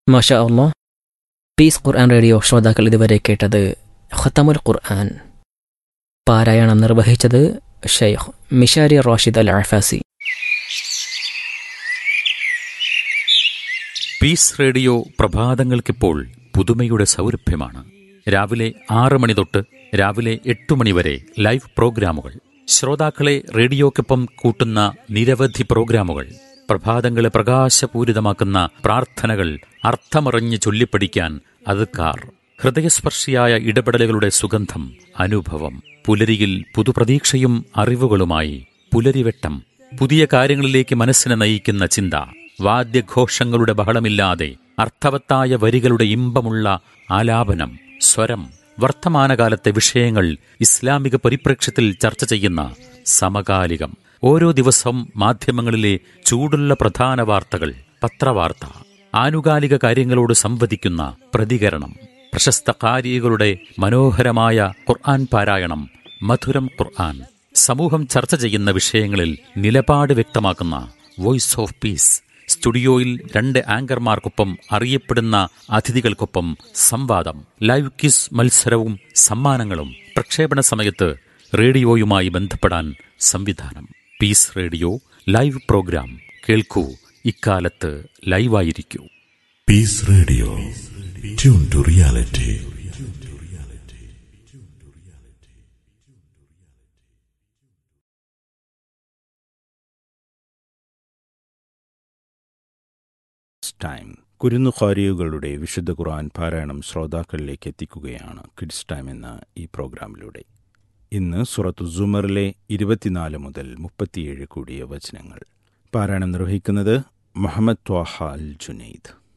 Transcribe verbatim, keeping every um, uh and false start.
മാഷാ അല്ലാഹ്. പീസ് ഖുർആൻ റേഡിയോ ശ്രോതാക്കൾ ഇതുവരെ കേട്ടത് ഖത്തമുൽ ഖുർആൻ. പാരായണം നിർവഹിച്ചത് ഷെയ്ഖ് മിഷാരി റാഷിദ് അൽ അഫാസി. പീസ് റേഡിയോ പ്രഭാതങ്ങൾക്കിപ്പോൾ പുതുമയുടെ സൗരഭ്യമാണ്. രാവിലെ ആറ് മണി തൊട്ട് രാവിലെ എട്ട് മണി വരെ ലൈവ് പ്രോഗ്രാമുകൾ. ശ്രോതാക്കളെ റേഡിയോക്കൊപ്പം കൂട്ടുന്ന നിരവധി പ്രോഗ്രാമുകൾ. പ്രഭാതങ്ങളെ പ്രകാശപൂരിതമാക്കുന്ന പ്രാർത്ഥനകൾ, അർത്ഥമറിഞ്ഞ് ചൊല്ലിപ്പഠിക്കാൻ അദ്കാർ, ഹൃദയസ്പർശിയായ ഇടപെടലുകളുടെ സുഗന്ധം, അനുഭവം. പുലരിയിൽ പുതുപ്രതീക്ഷയും അറിവുകളുമായി പുലരിവെട്ടം. പുതിയ കാര്യങ്ങളിലേക്ക് മനസ്സിനെ നയിക്കുന്ന ചിന്ത. വാദ്യഘോഷങ്ങളുടെ ബഹളമില്ലാതെ അർത്ഥവത്തായ വരികളുടെ ഇമ്പമുള്ള ആലാപനം, സ്വരം. വർത്തമാനകാലത്തെ വിഷയങ്ങൾ ഇസ്ലാമിക പരിപ്രേക്ഷ്യത്തിൽ ചർച്ച ചെയ്യുന്ന സമകാലികം. ഓരോ ദിവസവും മാധ്യമങ്ങളിലെ ചൂടുള്ള പ്രധാന വാർത്തകൾ, പത്രവാർത്ത, ആനുകാലിക കാര്യങ്ങളോട് സംവദിക്കുന്ന പ്രതികരണം, പ്രശസ്ത ഖാരികളുടെ മനോഹരമായ ഖുർആൻ പാരായണം, മധുരം ഖുർആൻ. സമൂഹം ചർച്ച ചെയ്യുന്ന വിഷയങ്ങളിൽ നിലപാട് വ്യക്തമാക്കുന്ന വോയിസ് ഓഫ് പീസ്. സ്റ്റുഡിയോയിൽ രണ്ട് ആങ്കർമാർക്കൊപ്പം അറിയപ്പെടുന്ന അതിഥികൾക്കൊപ്പം സംവാദം, ലൈവ് ക്വിസ് മത്സരവും സമ്മാനങ്ങളും. പ്രക്ഷേപണ സമയത്ത് റേഡിയോയുമായി ബന്ധപ്പെടാൻ സംവിധാനം. പീസ് റേഡിയോ ലൈവ് പ്രോഗ്രാം കേൾക്കൂ. ഇക്കാലത്ത് ലൈവായിരിക്കൂ. Piece radio, tune to reality. Time. കുരുന്നു ഖാരികളുടെ വിശുദ്ധ ഖുർആൻ പാരായണം ശ്രോതാക്കളിലേക്ക് എത്തിക്കുകയാണ് കിഡ്സ് ടൈം എന്ന ഈ പ്രോഗ്രാമിലൂടെ. ഇന്ന് സൂറത്തു സുമറിലെ ഇരുപത്തിനാല് മുതൽ മുപ്പത്തിയേഴ് കൂടിയ വചനങ്ങൾ പാരായണം നിർവഹിക്കുന്നത് മുഹമ്മദ് ത്വാഹ അൽ ജുനൈദ്.